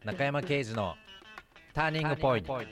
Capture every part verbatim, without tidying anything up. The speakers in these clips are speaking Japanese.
中山圭司のターニングポイント。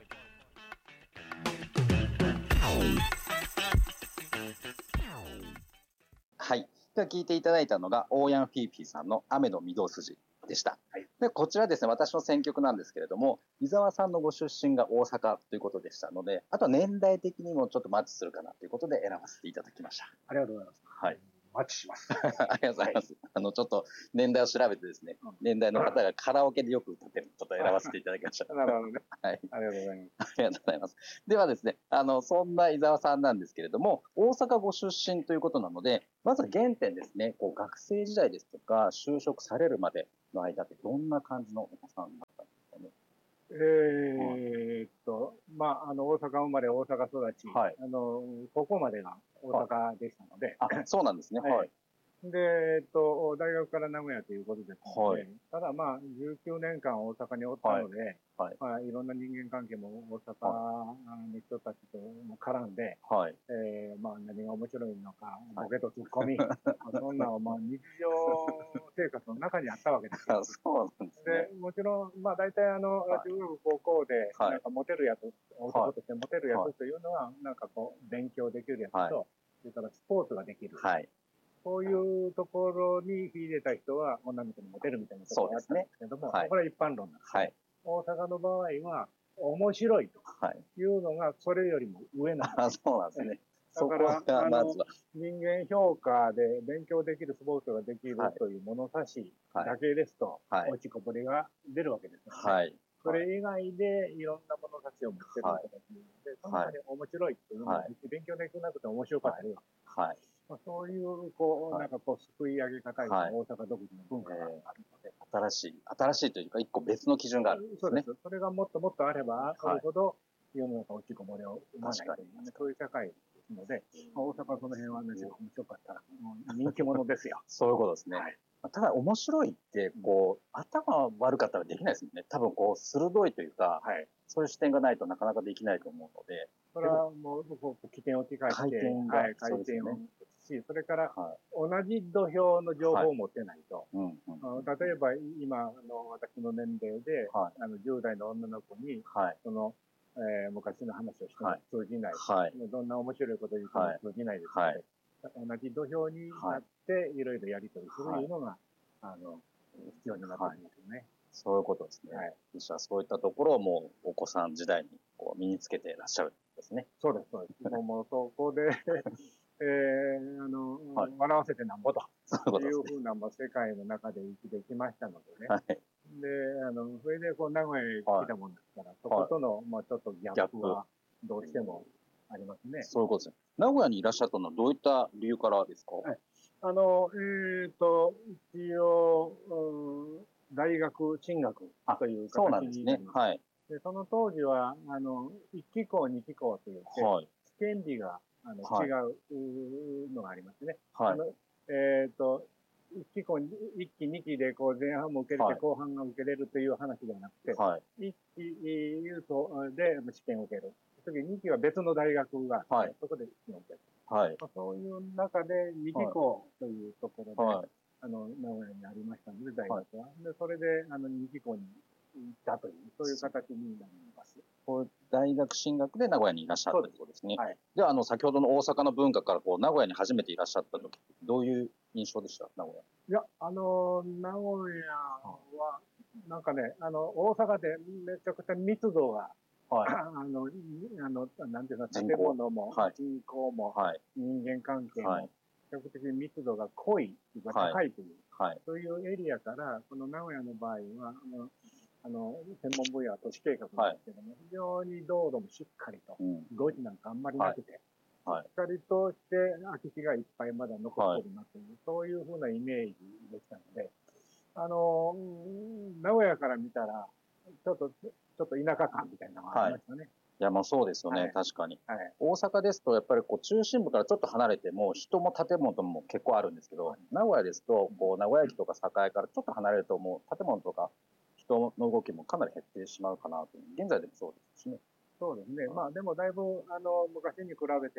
はい。では聞いていただいたのがオーヤンフィーピーさんの雨の御堂筋でした。はい、でこちらですね、私の選曲なんですけれども、伊沢さんのご出身が大阪ということでしたので、あとは年代的にもちょっとマッチするかなということで選ばせていただきました。 ありがとうございます。 はい。 マッチします。 ありがとうございます。はい、あの、ちょっと年代を調べてですね、うん、年代の方がカラオケでよく歌ってるのちょっと選ばせていただきました。 なるほどね。 はい。 ありがとうございます。 ありがとうございます。ではですね、あの、そんな伊沢さんなんですけれども、大阪ご出身ということなので、まずは原点ですね、こう学生時代ですとか、就職されるまでの間ってどんな感じのお子さんだったんですかね。 えーっと、まあ、あの、大阪生まれ、大阪育ち、はい、あの、高校までが大阪でしたので。 はい、あ、そうなんですね。はい。はい、 で、えっと、大学から名古屋ということですので、はい、ただまあ、じゅうきゅうねんかん大阪におったので、はいはい、まあ、いろんな人間関係も大阪の人たちと絡んで、はい、えー、まあ、何が面白いのか、ボケとツッコミ、はい、そんなまあ日常生活の中にあったわけですよ。 そうなんですね。 で、もちろん、まあ、大体あの、中学、高校で、なんかモテるやつ、男としてモテるやつというのは、なんかこう、勉強できるやつと、はい、それからスポーツができる。はい、そういうところに秀でた人は女の子にモテるみたいなところがあったんですけども、ね、はい、これは一般論なんです、はい、大阪の場合は、面白いというのがそれよりも上なんです。 あ、そうなんですね。 だから、あの、人間評価で勉強できるスポーツができるという物差しだけですと、落ちこぼれが出るわけですよね。はい、それ以外でいろんな物差しを持ってる人たちで、その中で面白いっていうのは、勉強できなくて面白かったり、はい、まあ、そういう、こう、なんかこう、すくい上げ方が大阪独自の文化があるので、 新しい、新しいというか、一個別の基準があるんですね。 そうです。それがもっともっとあればあるほど、世の中落ちこぼれを生まないという、そういう社会ですので、大阪はその辺は何か面白かったら、人気者ですよ。 そういうことですね。はい、ただ面白いって、こう、頭悪かったらできないですもんね。多分こう、鋭いというか、はい、そういう視点がないとなかなかできないと思うので。 それはもう、こう、起点を置き換えて、回転が、はい、回転をし、それから、同じ土俵の情報を持ってないと、例えば今の私の年齢で、はい、あのじゅう代の女の子に、はい、その、えー、昔の話をしても通じない、はい、どんな面白いこと言っても通じないですので、はい、同じ土俵になっていろいろやり取りするというのが、はい、あの必要になってきますよね。はい、 そういうことですね。はい、実はそういったところをもうお子さん時代にこう身につけていらっしゃるんですね。 そうです、そうです。もうそこでえー、あの、はい、笑わせてなんぼというふうな、まあ、世界の中で生きてきましたのでね。はい、で、あの、それでこう名古屋へ来たもんですから、はい、そことの、まあ、ちょっとギャップはどうしてもありますね。 そういうことですね。名古屋にいらっしゃったのはどういった理由からですか？はい、 あの、えっ、ー、と、一応、大学進学という形になります。はい。で、その当時は、あの、一期校、二期校というて、はい、試験日があの、はい、違うのがありますね。はい、あのえっ、ー、と、一期校、一期、二期でこう前半も受けれて、はい、後半が受けれるという話ではなくて、はい、一期優等で試験を受ける。次、二期は別の大学があって、はい、そこで試験を受ける。はい、そういう中で二期校というところで、はい、あの、名古屋にありましたので、大学は。はい、で、それで、あの、二期校に行ったという、そういう形になります。 こう大学進学で名古屋にいらっしゃったということですね。はい、では、あの、先ほどの大阪の文化からこう名古屋に初めていらっしゃった時、どういう印象でした名古屋？ いや、あの、名古屋は、なんかね、あの、大阪でめちゃくちゃ密度が、はい、あの、あの、なんていうの、建物も、人口も、はい、人間関係も、はい、比較的に密度が濃い、高いという、はい、そういうエリアから、この名古屋の場合は、あの、あの、専門分野は都市計画なんですけども、はい、非常に道路もしっかりと、路地なんかあんまりなくて、はい、しっかりとして空き地がいっぱいまだ残ってるなという、はい、そういうふうなイメージでしたので、あの、名古屋から見たら、ちょっと、ちょっと田舎感みたいなのがありましたね。はい、 いや、まあそうですよね、はい、確かに。はい、大阪ですと、やっぱりこう中心部からちょっと離れても、人も建物も結構あるんですけど、はい、名古屋ですと、こう名古屋駅とか栄からちょっと離れると、もう建物とか、人の動きもかなり減ってしまうかなという、現在でもそうですしね。 そうですね。まあでもだいぶ、あの、昔に比べて、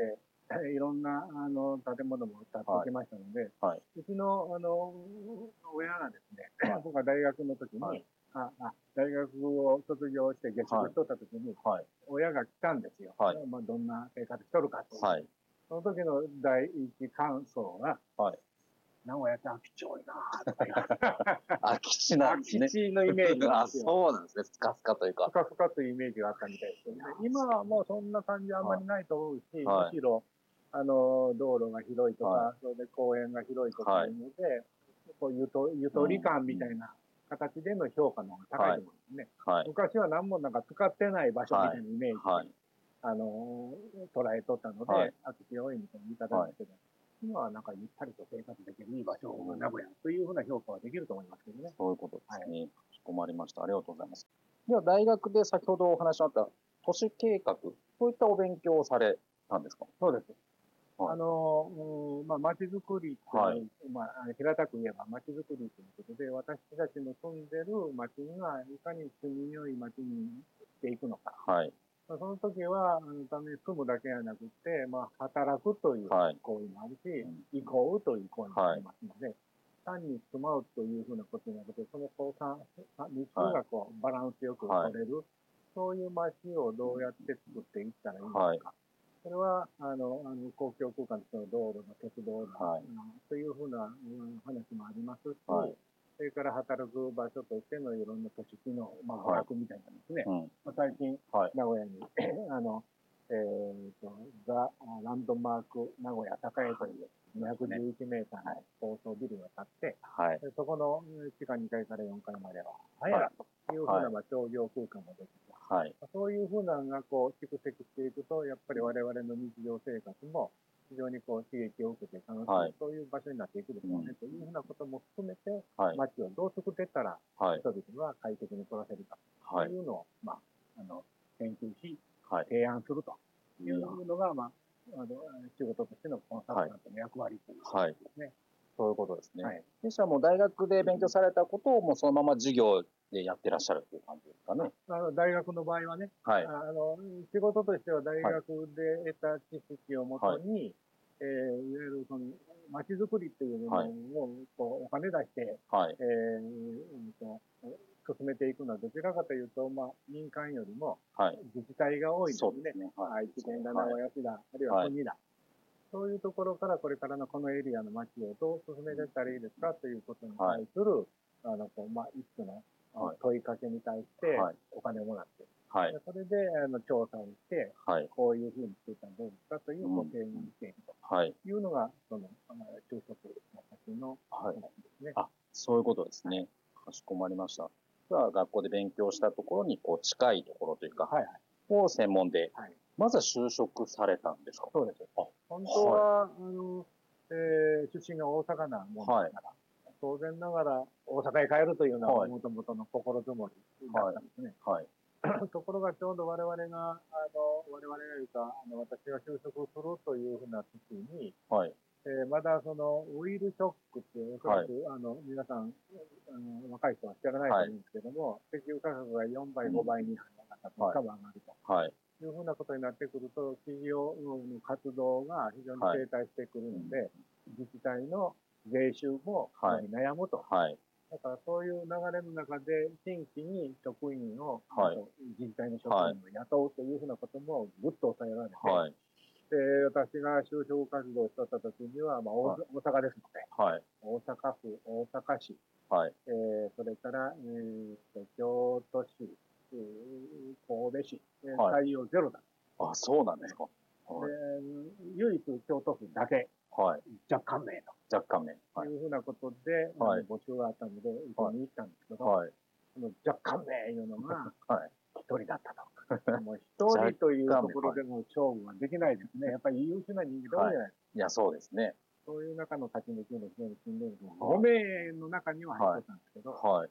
いろんなあの建物も建ってきましたので、 はい。 うちのあの親がですね、僕が大学の時に、 はいああ大学を卒業して下宿しとった時に、 はい。 親が来たんですよ。 はいまあ、どんな生活しとるかっていう。 はい。 その時の第一感想が、 はい。 名古屋って空き地多いなぁとか言う。 空き地なんですね。 空き地のイメージがああ、 るんですよ。 そうなんですね。スカスカというか。 ふかふかというイメージがあったみたいですけどね。今はもうそんな感じはあんまりないと思うし、 はいむしろ、あの、道路が広いとか、 はそれで公園が広いとかいうので、こうゆとゆとり感みたいな形での評価の方が高いと思うんですね。 はい。 昔は何もなんか使ってない場所みたいなイメージで、 はい。 あの、捉えとったので、 はい空き地多いみたいな言い方なんですけど、今はなんかゆったりと生活できるいい場所が名古屋というふうな評価はできると思いますけどね。 そういうことですね。かしこまりました。ありがとうございます。では、大学で先ほどお話しあった都市計画、そういったお勉強をされたんですか？ そうです。 はいあの、うんまあ、街づくりという、 はいまあ、平たく言えば街づくりということで、私たちの住んでる街がいかに住みよい街にしていくのか。 はい。 まあ、その時は、あの、ために住むだけじゃなくて、まあ、働くというはい行為もあるし、 うん行こうという行為もありますので、単に住まうというふうなことじゃなくて、そのこう、みっつがこう、バランスよく取れる、そういう街をどうやって作っていったらいいのか。 はいそれは、あの、あの公共空間の道路の鉄道の、 はいうんというふうな、うん話もありますし、 はいそれから働く場所としてのいろんな都市機能、まあ、娯はい楽みたいなですね。 うん。 まあ、最近、 はい。 名古屋に、あの、えーと、ザ・ランドマーク名古屋栄というにひゃくじゅういちメーターの高層ビルが建って、 はい。 でそこのうん地下にかいからよんかいまでは、はやらというふうな、まあ、商業空間もできて、 はい。 そういうふうなのがこう蓄積していくと、やっぱり我々の日常生活も非常にこう刺激を受けて楽しい、 はいそういう場所になっていくでしょうね、 うんというふうなことも含めて、 はい。 街をどう作っていったらはい。 人々が快適に暮らせるかはいとい。うのを、まあ、あの研究し、 はい。 提案するというのが、まあ、あの仕事としてのコンサルタントの役割ということですね。 そういうことですね。 はい。 でしたらもう大学で勉強されたことをもうそのまま授業でやってらっしゃるっていう感じですかね。 あの大学の場合はね、 はい。 あの仕事としては大学で得た知識をもとに、えーいわゆるその街づくりっていうものをこうお金出して、 はい。 えーうんと進めていくのはどちらかというと、まあ、民間よりもはい。 自治体が多いんですね。 そうですね。はい。 愛知県だ、名古屋市だ、あるいは国だ。そういうところからこれからのこのエリアの街をどう進めていったらいいですかということに対する、あのこうまあ、一種のはい問いかけに対してはいお金をもらって、 はい。 それであの調査をして、 はい。 こういうふうにしていったらどうですかといううんご提案しているはい。 というのが、その、あの就職の先のはい。 話ですね。 あ、そういうことですね。かしこまりました。では学校で勉強したところにこう近いところというか、 はいはい。 を専門で、 はい、 まずは就職されたんですか？ そうです。 あ、 本当は、あの、えー出身が大阪なもんですから、 はい当然ながら大阪へ帰るというのははいもともとの心づもりだったんですね。 はい。 ところがちょうど我々が、あの、我々がいうか、あの、私が就職するというふうな時に、 はい。 えーまだそのオイルショックっておそらく、あの皆さんあの若い人は知らないと思うんですけども、石油価格がよんばい、ごばいに上がったとかも上がると、 はい。 いうふうなことになってくると、企業の活動が非常に停滞してくるので、自治体の税収もはい悩むと。 はい。 だからそういう流れの中で、新規に職員を、 はい自治体の職員を雇うというふうなこともぐっと抑えられて、 はい。 で私が就職活動をしとった時には、まあ大はい大阪ですので、 はい。 大阪府、大阪市、 はい。 えーそれから、えーと京都市、えー神戸市、えーはい採用ゼロだ。 あ、そうなんですか。 ではい。 唯一京都府だけはい。 若干名若干ね。はい。 というふうなことで、あのはい募集があったので、受けに行ったんですけど、 はい。 その若干名いうのがはい。 一人だったと。もう一人というところでの勝負はできないですね。やっぱり優秀な人間が多いじゃないですか。 いや、そうですね。 そういう中の立ち抜きの非常にしんどいので、ご名の中には入ってたんですけど、 はい。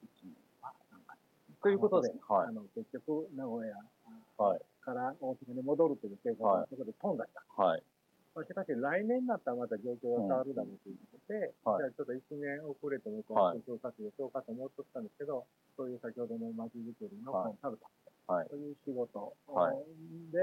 ということで、 はいあの結局、名古屋はい。 から大阪に戻るという生活がそこで飛んだった。 はい。 まあしかし、来年になったらまた状況が変わるだろうということで、 はいじゃあちょっといちねん遅れてもう一はい回就活動しようかと思ってたんですけど、そういう先ほどの街づくりのはいコンサルタンはいトという仕事はいで、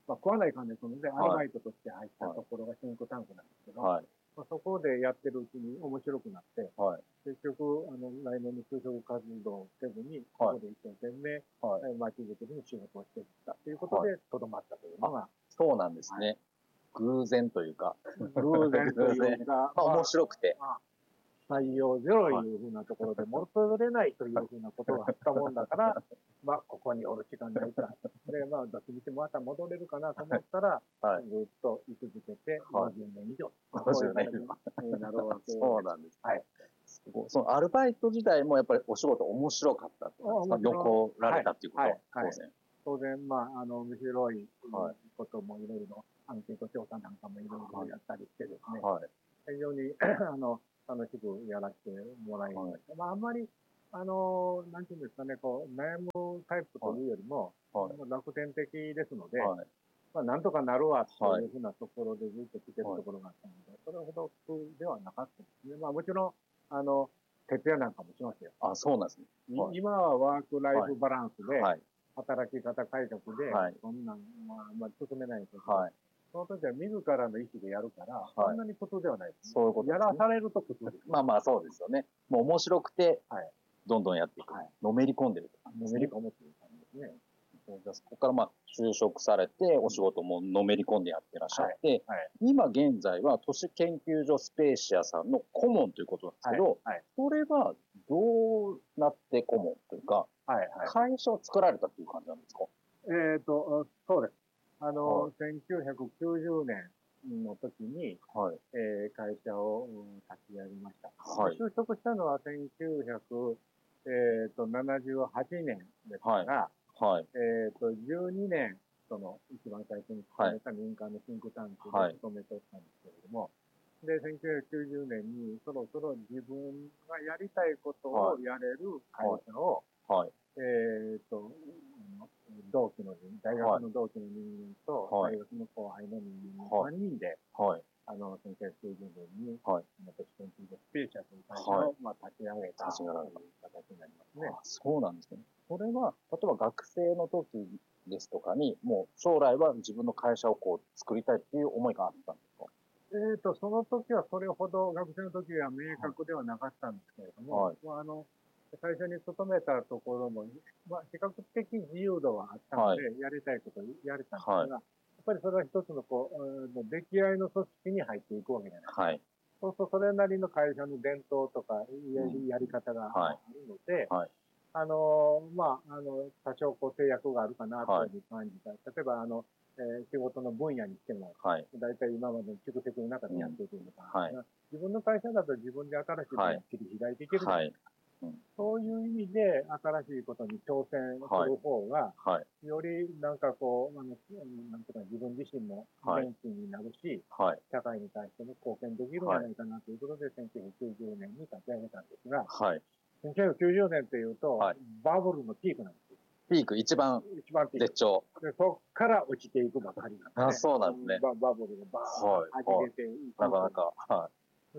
まあ、食わないかんですので、アルバイトとして入ったところがシンクタンクなんですけど、はい、まあ、そこでやってるうちに面白くなって、はい、結局、あの、来年の就職活動をせずに、ここで一生懸命、はい、街づくりの仕事をしていったということで、とどまったというのが、 そうなんですね。偶然というか。 偶然というか。 まあ、面白くて。 採用ゼロいうふうなところで戻れないというふうなことがあったもんだから、まあ、ここにおる時間ないから。で、まあ、どっちみちまた戻れるかなと思ったら、ずっと居続けて、ごじゅうねん以上。 ごじゅうねんになるわけ。 そうなんです。はい。そのアルバイト時代もやっぱりお仕事面白かったってことですか？残られたっていうことは、当然。 当然、まあ、あの、面白いこともいろいろ、アンケート調査なんかもいろいろやったりしてですね、非常に、あの、楽しくやらせてもらいました。まあ、あんまり、あの、なんていうんですかね、こう、悩むタイプというよりも、楽天的ですので、まあ、なんとかなるわというふうなところでずっと来てるところがあったので、それほど苦ではなかったですね。まあ、もちろん、あの、徹夜なんかもしますよ。 あ、そうなんですね。 今はワークライフバランスで、働き方改革で、そんなん、まあ、あんまり進めないけど、その時は自らの意思でやるから、そんなに苦痛ではないです。 そういうことですね。 やらされると苦痛です。 まあまあそうですよね。もう面白くて、どんどんやっていく。のめり込んでる。 のめり込むっていう感じですね。 そこからまあ就職されて、お仕事ものめり込んでやってらっしゃって、今現在は都市研究所スペーシアさんの顧問ということなんですけど、それはどうなって顧問というか、会社を作られたっていう感じなんですか？ えっと、そうです。あの、せんきゅうひゃくきゅうじゅうねんの時に、はい、えー、会社を立ち上げました。はい、就職したのはせんきゅうひゃくななじゅうはちねんですから、はいはい、えっと、じゅうにねん、その、一番最初に勤めた民間のシンクタンクで勤めておったんですけれども、はい、で、せんきゅうひゃくきゅうじゅうねんにそろそろ自分がやりたいことをやれる会社を、はいはい、えっと、同期の人、大学の同期の人間と、大学の後輩の人間のさんにんで、はい、あの、せんきゅうひゃくきゅうじゅうねんに、はい、都市研究所スペーシャという会社を、まあ、立ち上げたという形になりますね。 そうなんですね。それは、例えば学生の時ですとかに、もう将来は自分の会社をこう作りたいっていう思いがあったんですか？ えっと、その時はそれほど、学生の時は明確ではなかったんですけれども、はい、まあ、あの、最初に勤めたところも、まあ、比較的自由度はあったので、はい、やりたいことやれたんですが、はい、やっぱりそれは一つのこう、出来合いの組織に入っていくわけじゃないですか。はい、そうするとそれなりの会社の伝統とかやり方があるので、はいはい、あの、まあ、あの、多少こう制約があるかなというふうに感じた。はい、例えば、あの、えー、仕事の分野にしても、はい、大体今までの蓄積の中でやっていくのかな、うんはい、自分の会社だと自分で新しいことを切り開いていける、はいはい、うん、そういう意味で新しいことに挑戦する方が、はい、よりなんかこう、あのなんていうか自分自身も元気になるし、はい、社会に対しても貢献できるんじゃないかなということで、せんきゅうひゃくきゅうじゅうねんに立ち上げたんですが、はい、せんきゅうひゃくきゅうじゅうねんというと、はい、バブルのピークなんですよ。 ピーク、一番絶頂。 で、そこから落ちていくばかりなんですね。 あ、そうなんですね。 ババブルがバーッとはじけていく。 なかなか。はい。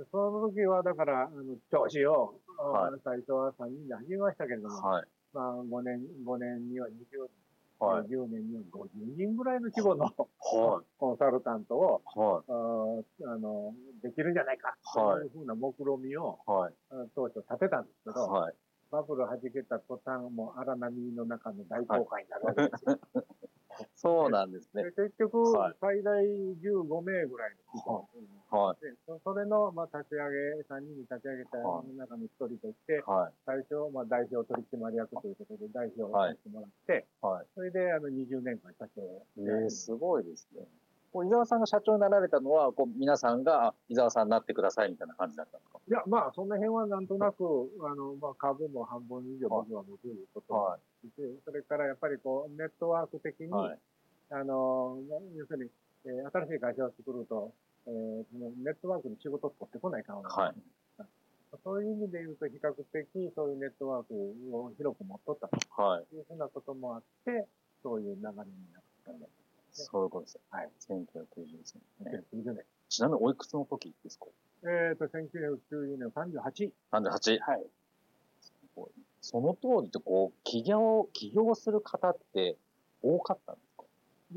その時は、だから、あの、調子を、はい、最初はさんにんで始めましたけれども、はい、まあ、ごねん、ごねんにはにじゅうにん、はい、じゅうねんにはごじゅうにんぐらいの規模の、はい、コンサルタントを、はい、ああの、できるんじゃないか、というふうな目論みを、はい、当初立てたんですけど、はい、バブル弾けた途端、もう荒波の中の大航海になるわけですよ。はいそうなんですね。 結局、最大じゅうごめいぐらいの規模、はい、でそれの、まあ、立ち上げ、さんにんに立ち上げた中の一人として、はい、最初、まあ、代表取締役ということで代表をさせてもらって、はい、それであのにじゅうねんかん社長を。 えー、すごいですね。こう伊沢さんが社長になられたのは、こう皆さんが伊沢さんになってくださいみたいな感じだったんですか？ いや、まあ、その辺はなんとなく、あの、まあ、株も半分以上僕は持つということで、はい、それからやっぱりこう、ネットワーク的に、はい、あの、要するに、えー、新しい会社を作ると、えー、そのネットワークに仕事を取ってこないかもしれない。はい、そういう意味で言うと、比較的そういうネットワークを広く持っとったというふうなこともあって、そういう流れになったんです。 そういうことです。はい。せんきゅうひゃくきゅうじゅうねん。ちなみにおいくつの時ですか？ えっと、せんきゅうひゃくきゅうじゅうねんさんじゅうはち。 さんじゅうはち。はい。その当時ってこう、起業、起業する方って多かったんですか？ いや、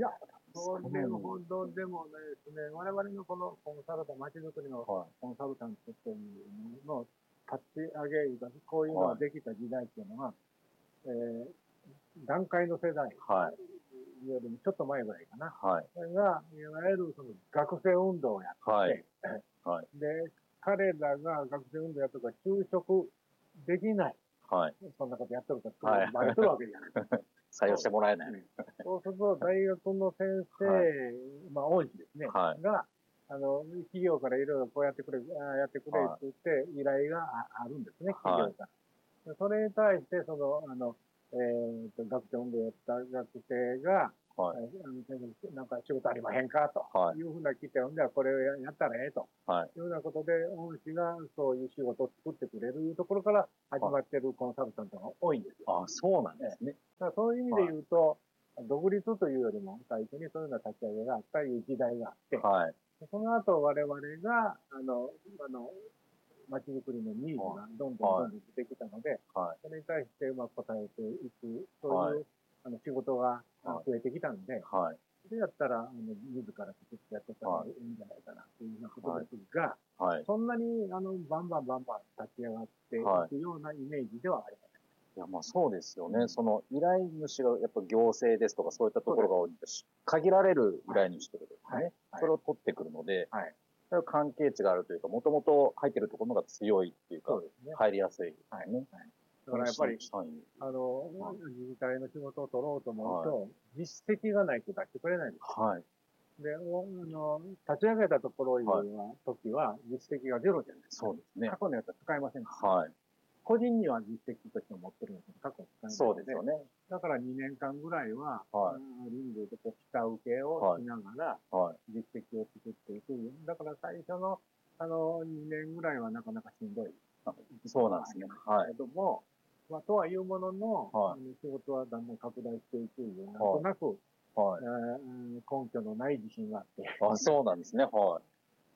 それほどでもですね、我々のこのコンサルタント、まちづくりのコンサルタントというのの立ち上げが、こういうのができた時代っていうのは、えー、段階の世代よりもちょっと前ぐらいかな。はい、それが、いわゆるその学生運動をやって、はいはい、で、彼らが学生運動やったとか、就職できない。はい、そんなことやってるかって、はい、バレてるわけじゃない。 採用してもらえない。 そうすると、大学の先生、はい、まあ、恩師ですね、はい、が、あの、企業からいろいろこうやってくれ、やってくれって言って、依頼があるんですね、企業から。はい、それに対して、その、あの、えー、と学生運動をやった学生が、はい、あのなんか仕事ありまへんかというふうな来て、ほんではこれをやったらええと、はい、いうようなことで、恩師がそういう仕事を作ってくれるところから始まっているコンサルタントが多いんですよ。 あ、そうなんですね。 だからそういう意味で言うと、はい、独立というよりも最初にそういうような立ち上げがあったいう時代があって、はい、その後我々が、あの、あの、街づくりのニーズがどんどんどんどん出てきたので、はい、それに対してうまく応えていく、そういう、はい、あの仕事が増えてきたんで、はい、それやったら、あの自ら作ってやってたらいいんじゃないかなというようなことですが、はい、そんなにあのバンバンバンバン立ち上がっていくようなイメージではありません。 いや、まあそうですよね。その依頼主がやっぱ行政ですとかそういったところが多いんで、限られる依頼主ということですね。はいはい、それを取ってくるので、はい、関係値があるというか、もともと入ってるところが強いっていうか、そうですね、入りやすいですね。はいはい、 だからやっぱり、あの、はい、自治体の仕事を取ろうと思うと、はい、実績がないと出してくれないんですよ。はい、で、あの、立ち上げたところは、はい、時は実績がゼロじゃないですか。そうですね。過去のやつは使えませんから。はい。個人には実績として持ってるんですけど、過去使えないので。そうですよね。だからにねんかんぐらいは、はい、リングで下請けをしながら、はい、実績を作っていく。だから最初の、あの、にねんぐらいはなかなかしんどい。 そうなんですね。はい。 けども、まあ、とはいうものの、はい、仕事はだんだん拡大していくようなんとなく、はいえー、根拠のない自信があって。 あ、そうなんですね。はい。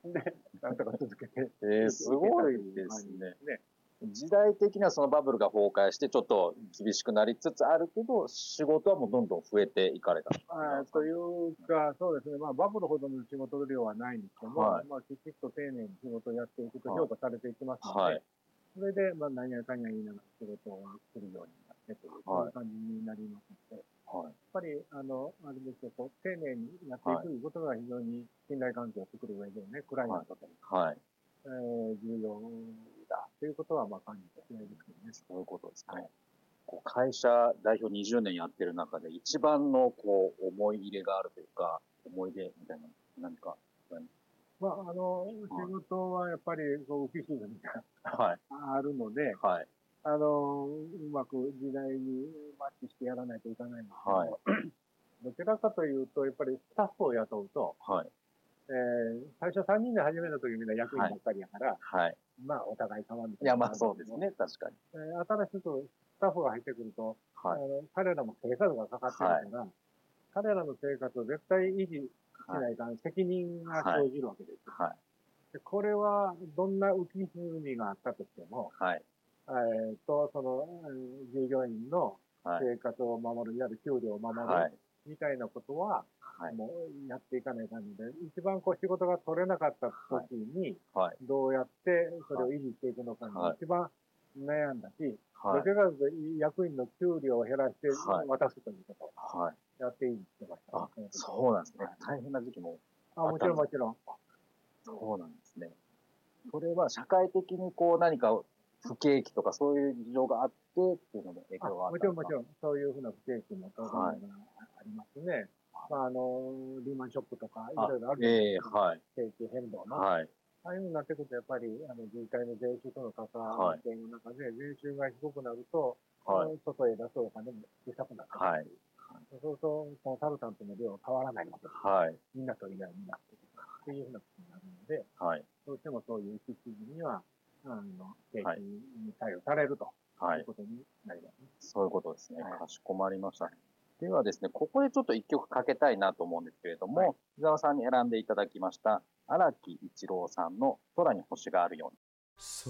で、なんとか続けて。 えー、すごいですね。ね、時代的にはそのバブルが崩壊してちょっと厳しくなりつつあるけど、仕事はもうどんどん増えていかれた。 あというか、そうですね、まあバブルほどの仕事量はないんですけども、はい、まあきちっと丁寧に仕事をやっていくと評価されていきますので、はい、それで、まあ何やかんや言いながら仕事をするようになってという、そういう感じになりますので、はい、やっぱり、あの、あれですよ、こう、丁寧にやっていくということが非常に信頼関係を作る上でね、クライアントと、はい、えー、重要だということは、まあ感じてないですけどね。 そういうことですね。こう会社代表にじゅうねんやってる中で一番のこう思い入れがあるというか、思い出みたいな何か。 まあ、あの、仕事はやっぱり、こう、浮き沈みがあるので、はい、あの、うまく時代にマッチしてやらないといかないんですけど、はい、どちらかというと、やっぱりスタッフを雇うと、はい、えー、最初さんにんで始めた時みんな役員ばっかりやから、はい、まあ、お互い様みたいな。 いや、まあそうですね、確かに。 えー、新しくスタッフが入ってくると、はい、あの彼らも生活がかかってるから、はい、彼らの生活を絶対維持しないと、はい、責任が生じるわけです。はい、でこれは、どんな浮き沈みがあったとしても、はい、えー、と、その、従業員の生活を守る、いわゆる給料を守る、はい、みたいなことは、はい、もうやっていかないかんので、一番こう仕事が取れなかった時に、どうやってそれを維持していくのかに一番悩んだし、はい、どちらかというと役員の給料を減らして渡すということをやっていいって言ってました、 ね。はい、そうなんですね。大変な時期もあもちろんもちろん。 そうなんですね。それは社会的にこう何か不景気とかそういう事情があってっていうのも影響があったんですか？ もちろんもちろん、そういうふうな不景気も当然ありますね。はい、まあ、あの、リーマンショックとか、いろいろあるじゃないですか。景気変動の。はい。ああいうのになってくると、やっぱり、あの、自治体の税収との関わりの中で、税収が低くなると、はい、外へ出すお金も小さくなってくる。はい。そうすると、コンサルタントの量は変わらないわけです。はい。みんなとり合いになっていくっていうふうなことになるので、はい。どうしてもそういう基地には、あの、景気に対応されると。はい。いうことになりますね。 そういうことですね。はい、かしこまりました。ではですね、ここでちょっと一曲かけたいなと思うんですけれども、はい、伊沢さんに選んでいただきました、荒木一郎さんの空に星があるように。